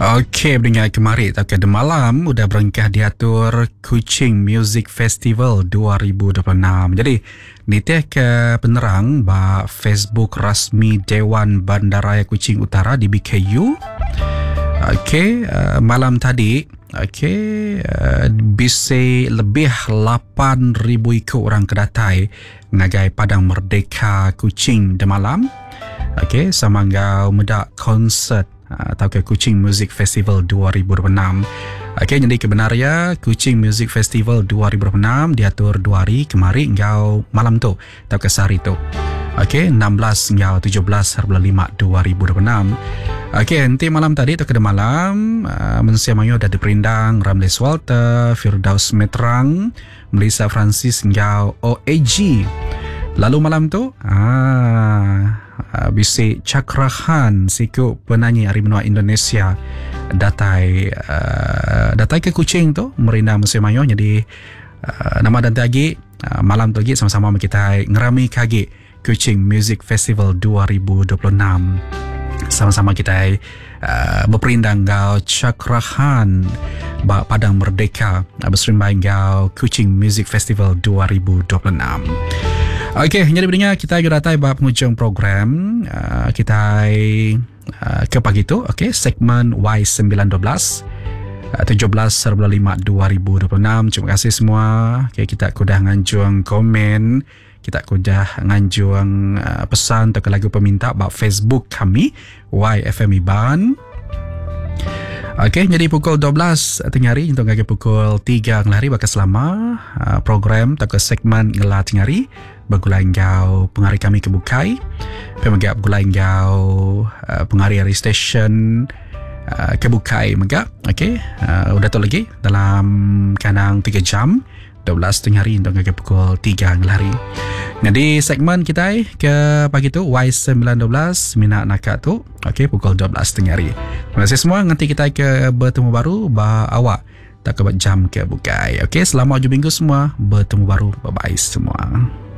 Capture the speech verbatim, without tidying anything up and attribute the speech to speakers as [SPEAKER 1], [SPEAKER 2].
[SPEAKER 1] Okey, pendengar kemari tak ada malam udah berengkah diatur Kuching Music Festival dua ribu dua puluh enam. Jadi, nitih ke penerang ba Facebook rasmi Dewan Bandaraya Kuching Utara di B K U. Okey, uh, malam tadi, okey, uh, bisa lebih lapan ribu ikut orang kedatai ngagai Padang Merdeka Kuching de malam. Okey, sama ngau medak konsert atau ke Kuching Music Festival dua ribu dua puluh enam. Okey, jadi kebenarannya Kuching Music Festival dua ribu dua puluh enam diatur dua hari kemari ngau malam tu atau ke sehari tu. Okey, enam belas ngau tujuh belas bulan lima dua ribu dua puluh enam. Okey, nanti malam tadi tu ke malam uh, Mensia Mayo dah diperindang Ramlis Walter, Firdaus Metrang, Melissa Francis ngau O A G. Lalu malam tu ah Uh, bisik Cakrahan siku penyanyi hari benua Indonesia datai uh, datai ke Kuching tu merindang Musim Mayo. Jadi uh, nama dan lagi uh, malam tu lagi sama-sama kita ngerami kagi Kuching Music Festival dua ribu dua puluh enam. Sama-sama kita uh, berperindang gau Cakrahan ba Padang Merdeka uh, berserimbang gau Kuching Music Festival dua ribu dua puluh enam. Okey, jadi pendengar kita datai bab penghujung program uh, kita uh, ke pagi tu. Okey, segmen Y sembilan satu dua uh, tujuh belas bulan lima dua ribu dua puluh enam. Terima kasih semua. Okey, kita kudah nganjuang komen, kita kudah nganjuang uh, pesan atau lagu peminta bab Facebook kami Y F M Iban. Okey, jadi pukul dua belas tengah hari untuk ngagi pukul tiga tengah hari bakal selama uh, program atau segmen ngelah tengah hari bergulai engkau pengari kami kebukai pemegak bergulai engkau uh, pengari hari station uh, kebukai megak. Okey, uh, udah tu lagi dalam kanang tiga jam dua belas tengah hari untuk ngagi pukul tiga tengah hari. Jadi segmen kita ke pagi tu Y sembilan satu dua minat nakak tu. Okey, pukul dua belas tengah hari. Terima kasih semua. Nanti kita ke bertemu baru ba awak tak ke jam ke bukai. Okey, selamat hujung minggu semua. Bertemu baru. Bye bye semua.